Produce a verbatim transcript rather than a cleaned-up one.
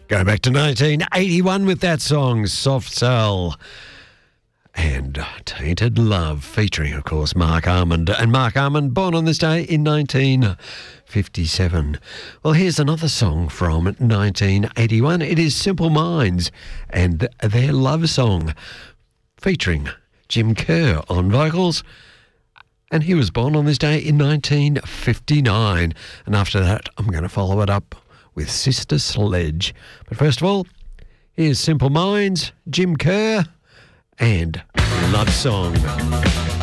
Go back to nineteen eighty-one with that song, Soft Cell. And Tainted Love, featuring, of course, Mark Armand. And Mark Armand, born on this day in nineteen fifty-seven. Well, here's another song from nineteen eighty-one. It is Simple Minds and their love song, featuring Jim Kerr on vocals. And he was born on this day in nineteen fifty-nine. And after that, I'm going to follow it up with Sister Sledge. But first of all, here's Simple Minds, Jim Kerr, and Love Song.